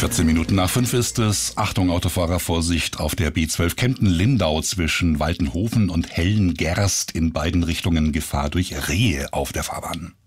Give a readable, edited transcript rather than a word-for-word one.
14 Minuten nach 5 ist es. Achtung, Autofahrer, Vorsicht auf der B12 Kempten-Lindau zwischen Waltenhofen und Hellengerst in beiden Richtungen Gefahr durch Rehe auf der Fahrbahn.